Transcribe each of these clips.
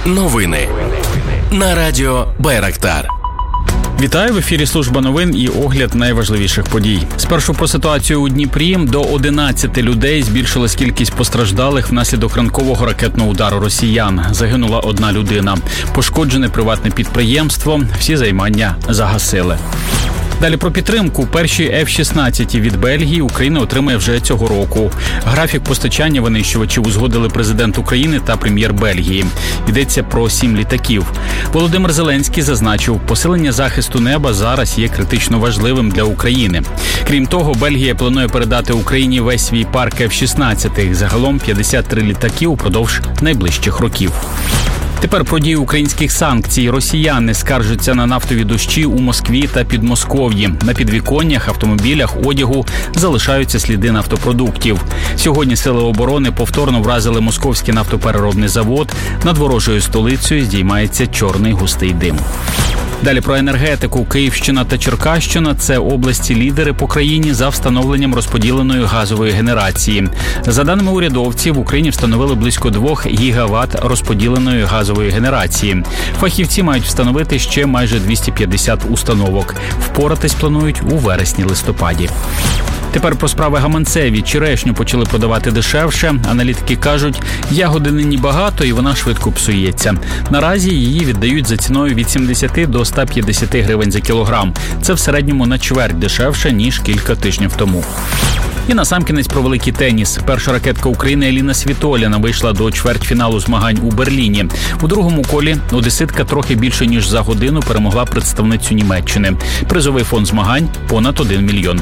Новини на радіо Байрактар. Вітаю, в ефірі служба новин і огляд найважливіших подій. Спершу про ситуацію у Дніпрі. До 11 людей збільшилась кількість постраждалих внаслідок ранкового ракетного удару росіян. Загинула одна людина. Пошкоджене приватне підприємство. Всі займання загасили. Далі про підтримку. Перші F-16 від Бельгії Україна отримає вже цього року. Графік постачання винищувачів узгодили президент України та прем'єр Бельгії. Йдеться про 7 літаків. Володимир Зеленський зазначив, посилення захисту неба зараз є критично важливим для України. Крім того, Бельгія планує передати Україні весь свій парк F-16. Загалом 53 літаки упродовж найближчих років. Тепер про дію українських санкцій. Росіяни скаржаться на нафтові дощі у Москві та Підмосков'ї. На підвіконнях, автомобілях, одягу залишаються сліди нафтопродуктів. Сьогодні сили оборони повторно вразили московський нафтопереробний завод. Над ворожою столицею здіймається чорний густий дим. Далі про енергетику. Київщина та Черкащина – це області-лідери по країні за встановленням розподіленої газової генерації. За даними урядовців, в Україні встановили близько 2 гігават розподіленої газової генерації. Фахівці мають встановити ще майже 250 установок. Впоратись планують у вересні-листопаді. Тепер про справи гаманцеві. Черешню почали продавати дешевше. Аналітики кажуть, ягоди нині багато і вона швидко псується. Наразі її віддають за ціною від 70 до 150 гривень за кілограм. Це в середньому на чверть дешевше, ніж кілька тижнів тому. І насамкінець про великий теніс. Перша ракетка України Еліна Світоліна вийшла до чвертьфіналу змагань у Берліні. У другому колі одеситка трохи більше ніж за годину перемогла представницю Німеччини. Призовий фонд змагань – понад $1 мільйон.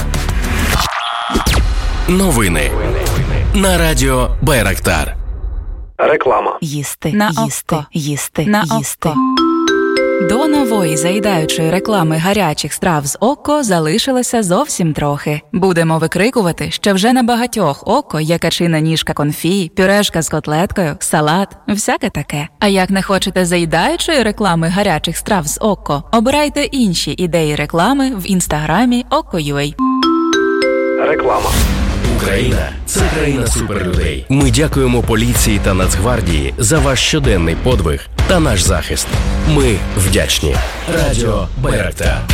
Новини на радіо Байрактар. Реклама. Їсти, на око, їсти, на їсти. До нової заїдаючої реклами гарячих страв з ОККО залишилося зовсім трохи. Будемо викрикувати, що вже на багатьох ОККО є качина ніжка конфі, пюрешка з котлеткою, салат, всяке таке. А як не хочете заїдаючої реклами гарячих страв з ОККО, обирайте інші ідеї реклами в інстаграмі OKKO.ua. Реклама. Україна – це країна суперлюдей. Ми дякуємо поліції та Нацгвардії за ваш щоденний подвиг та наш захист. Ми вдячні. Радіо Байрактар.